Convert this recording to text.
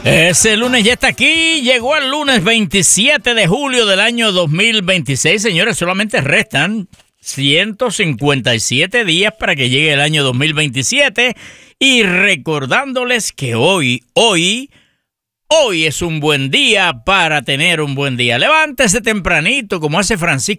Ese lunes ya está aquí, llegó el lunes 27 de julio del año 2026. Señores, solamente restan 157 días para que llegue el año 2027. Y recordándoles que hoy es un buen día para tener un buen día. Levántese tempranito, como hace Francisco